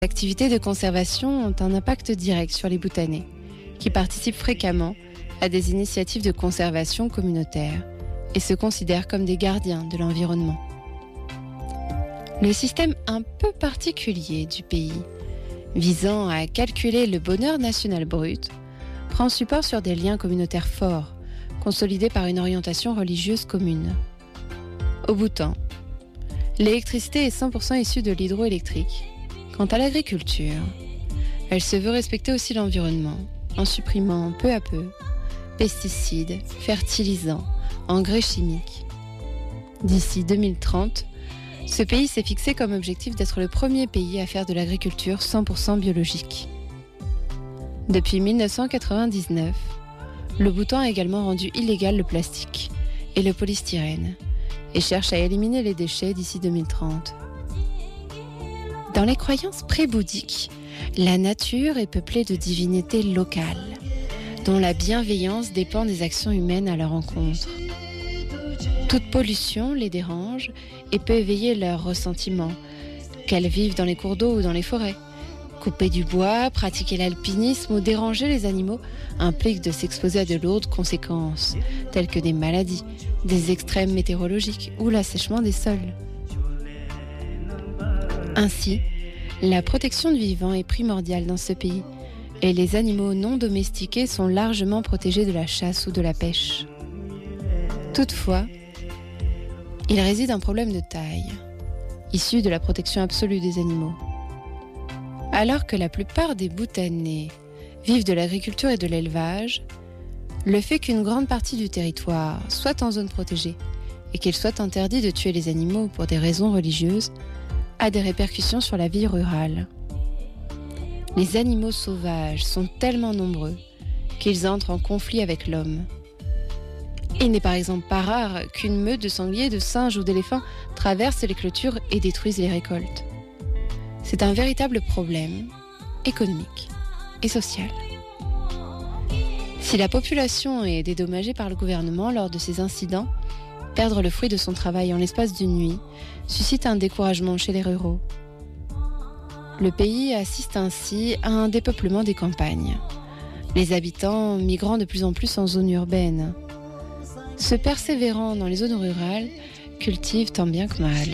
Les activités de conservation ont un impact direct sur les Bhoutanais, qui participent fréquemment à des initiatives de conservation communautaire et se considèrent comme des gardiens de l'environnement. Le système un peu particulier du pays, visant à calculer le bonheur national brut, prend support sur des liens communautaires forts, consolidés par une orientation religieuse commune. Au Bhoutan, l'électricité est 100% issue de l'hydroélectrique. Quant à l'agriculture, elle se veut respecter aussi l'environnement, en supprimant peu à peu pesticides, fertilisants, engrais chimiques. D'ici 2030, ce pays s'est fixé comme objectif d'être le premier pays à faire de l'agriculture 100% biologique. Depuis 1999, le Bhoutan a également rendu illégal le plastique et le polystyrène et cherche à éliminer les déchets d'ici 2030. Dans les croyances pré-bouddhiques, la nature est peuplée de divinités locales, dont la bienveillance dépend des actions humaines à leur encontre. Toute pollution les dérange et peut éveiller leurs ressentiments, qu'elles vivent dans les cours d'eau ou dans les forêts. Couper du bois, pratiquer l'alpinisme ou déranger les animaux implique de s'exposer à de lourdes conséquences, telles que des maladies, des extrêmes météorologiques ou l'assèchement des sols. Ainsi, la protection du vivant est primordiale dans ce pays et les animaux non domestiqués sont largement protégés de la chasse ou de la pêche. Toutefois, il réside un problème de taille, issu de la protection absolue des animaux. Alors que la plupart des Bhoutanais vivent de l'agriculture et de l'élevage, le fait qu'une grande partie du territoire soit en zone protégée et qu'il soit interdit de tuer les animaux pour des raisons religieuses a des répercussions sur la vie rurale. Les animaux sauvages sont tellement nombreux qu'ils entrent en conflit avec l'homme. Il n'est par exemple pas rare qu'une meute de sangliers, de singes ou d'éléphants traverse les clôtures et détruise les récoltes. C'est un véritable problème économique et social. Si la population est dédommagée par le gouvernement lors de ces incidents, perdre le fruit de son travail en l'espace d'une nuit suscite un découragement chez les ruraux. Le pays assiste ainsi à un dépeuplement des campagnes, les habitants migrant de plus en plus en zone urbaine. Ceux persévérant dans les zones rurales cultivent tant bien que mal.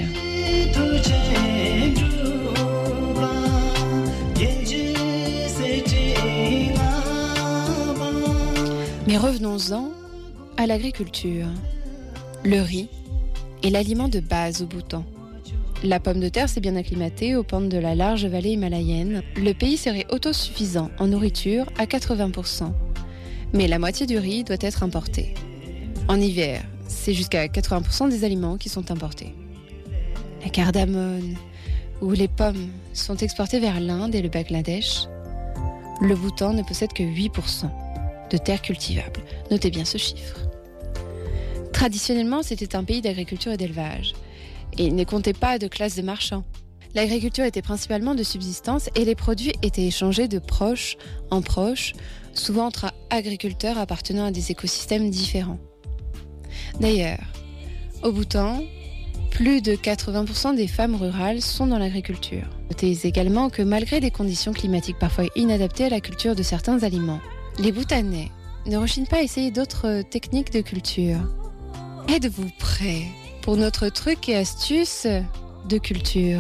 Mais revenons-en à l'agriculture. Le riz est l'aliment de base au Bhoutan. La pomme de terre s'est bien acclimatée aux pentes de la large vallée himalayenne. Le pays serait autosuffisant en nourriture à 80%. Mais la moitié du riz doit être importé. En hiver, c'est jusqu'à 80% des aliments qui sont importés. La cardamone ou les pommes sont exportées vers l'Inde et le Bangladesh. Le Bhoutan ne possède que 8% de terres cultivables. Notez bien ce chiffre. Traditionnellement, c'était un pays d'agriculture et d'élevage. Et il ne comptait pas de classe de marchands. L'agriculture était principalement de subsistance et les produits étaient échangés de proche en proche, souvent entre agriculteurs appartenant à des écosystèmes différents. D'ailleurs, au Bhoutan, plus de 80% des femmes rurales sont dans l'agriculture. Notez également que malgré des conditions climatiques parfois inadaptées à la culture de certains aliments, les Bhoutanais ne rechignent pas à essayer d'autres techniques de culture. Êtes-vous prêts pour notre truc et astuce de culture?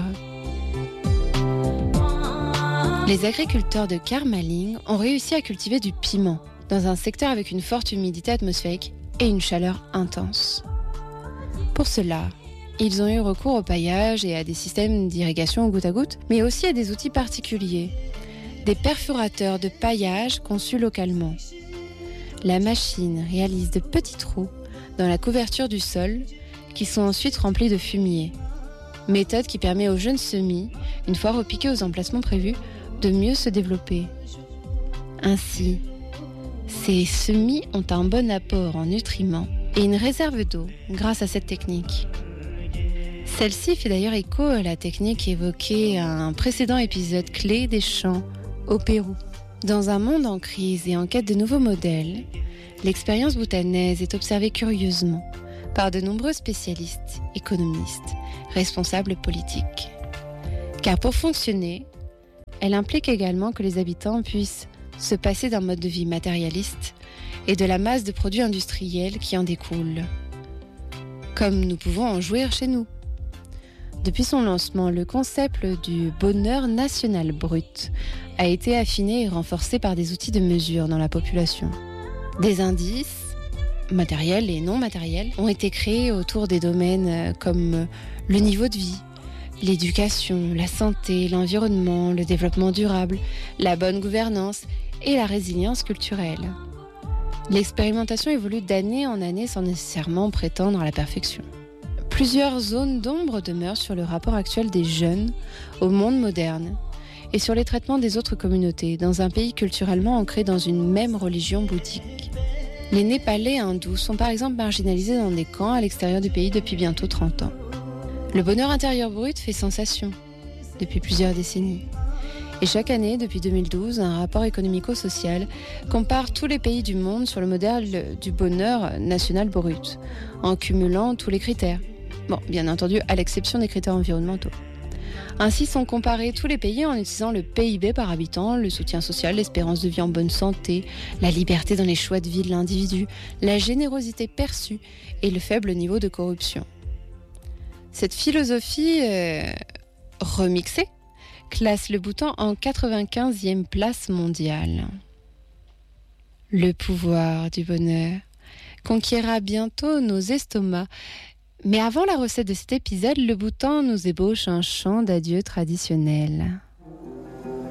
Les agriculteurs de Karmaling ont réussi à cultiver du piment dans un secteur avec une forte humidité atmosphérique et une chaleur intense. Pour cela, ils ont eu recours au paillage et à des systèmes d'irrigation au goutte à goutte, mais aussi à des outils particuliers, des perforateurs de paillage conçus localement. La machine réalise de petits trous dans la couverture du sol qui sont ensuite remplis de fumier. Méthode qui permet aux jeunes semis, une fois repiqués aux emplacements prévus, de mieux se développer. Ainsi, ces semis ont un bon apport en nutriments et une réserve d'eau grâce à cette technique. Celle-ci fait d'ailleurs écho à la technique évoquée à un précédent épisode clé des champs au Pérou. Dans un monde en crise et en quête de nouveaux modèles, l'expérience bhoutanaise est observée curieusement par de nombreux spécialistes, économistes, responsables politiques. Car pour fonctionner, Elle implique également que les habitants puissent se passer d'un mode de vie matérialiste et de la masse de produits industriels qui en découlent, comme nous pouvons en jouir chez nous. Depuis son lancement, le concept du bonheur national brut a été affiné et renforcé par des outils de mesure dans la population. Des indices, matériels et non matériels, ont été créés autour des domaines comme le niveau de vie, l'éducation, la santé, l'environnement, le développement durable, la bonne gouvernance et la résilience culturelle. L'expérimentation évolue d'année en année sans nécessairement prétendre à la perfection. Plusieurs zones d'ombre demeurent sur le rapport actuel des jeunes au monde moderne et sur les traitements des autres communautés dans un pays culturellement ancré dans une même religion bouddhique. Les Népalais hindous sont par exemple marginalisés dans des camps à l'extérieur du pays depuis bientôt 30 ans. Le bonheur intérieur brut fait sensation depuis plusieurs décennies. Et chaque année, depuis 2012, un rapport économico-social compare tous les pays du monde sur le modèle du bonheur national brut, en cumulant tous les critères. Bon, bien entendu, à l'exception des critères environnementaux. Ainsi sont comparés tous les pays en utilisant le PIB par habitant, le soutien social, l'espérance de vie en bonne santé, la liberté dans les choix de vie de l'individu, la générosité perçue et le faible niveau de corruption. Cette philosophie remixée classe le Bhoutan en 95e place mondiale. Le pouvoir du bonheur conquérera bientôt nos estomacs. Mais avant la recette de cet épisode, le Bhoutan nous ébauche un chant d'adieu traditionnel.